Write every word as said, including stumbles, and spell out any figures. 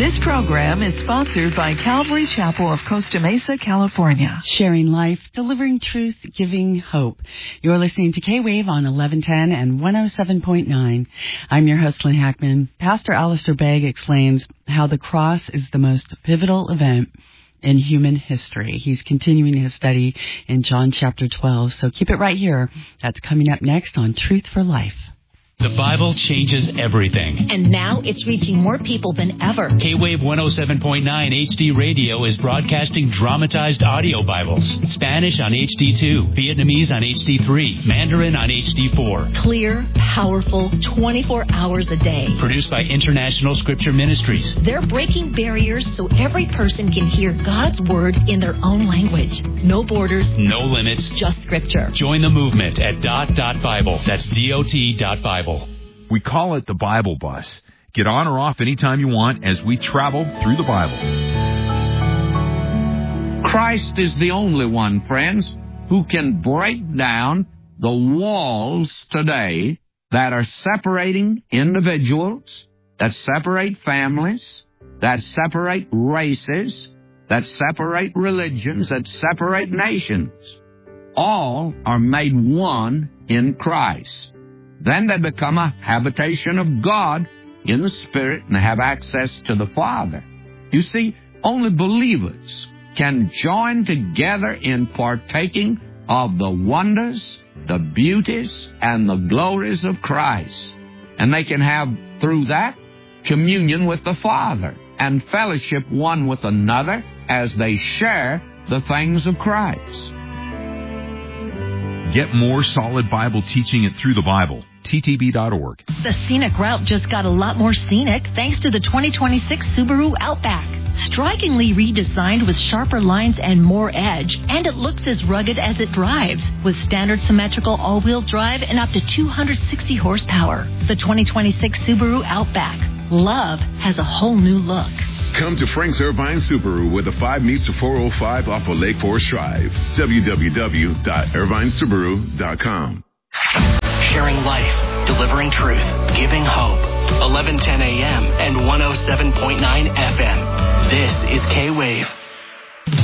This program is sponsored by Calvary Chapel of Costa Mesa, California. Sharing life, delivering truth, giving hope. You're listening to K-Wave on eleven ten and one oh seven point nine. I'm your host, Lynn Hackman. Pastor Alistair Begg explains how the cross is the most pivotal event in human history. He's continuing his study in John chapter twelve, so keep it right here. That's coming up next on Truth for Life. The Bible changes everything. And now it's reaching more people than ever. K-Wave one oh seven point nine H D Radio is broadcasting dramatized audio Bibles. Spanish on H D two, Vietnamese on H D three, Mandarin on H D four. Clear, powerful, twenty-four hours a day. Produced by International Scripture Ministries. They're breaking barriers so every person can hear God's Word in their own language. No borders. No limits. Just Scripture. Join the movement at dot dot Bible. That's D O T dot Bible. We call it the Bible Bus. Get on or off anytime you want as we travel through the Bible. Christ is the only one, friends, who can break down the walls today that are separating individuals, that separate families, that separate races, that separate religions, that separate nations. All are made one in Christ. Then they become a habitation of God in the Spirit and have access to the Father. You see, only believers can join together in partaking of the wonders, the beauties, and the glories of Christ. And they can have, through that, communion with the Father and fellowship one with another as they share the things of Christ. Get more solid Bible teaching it through the Bible. T T B dot org. The scenic route just got a lot more scenic thanks to the twenty twenty-six Subaru Outback. Strikingly redesigned with sharper lines and more edge, and it looks as rugged as it drives, with standard symmetrical all-wheel drive and up to two hundred sixty horsepower. The twenty twenty-six Subaru Outback. Love has a whole new look. Come to Frank's Irvine Subaru, where the five meets the four oh five off of Lake Forest Drive. w w w dot irvine subaru dot com. Sharing life, delivering truth, giving hope. eleven ten a.m. and one oh seven point nine F M. This is K-Wave.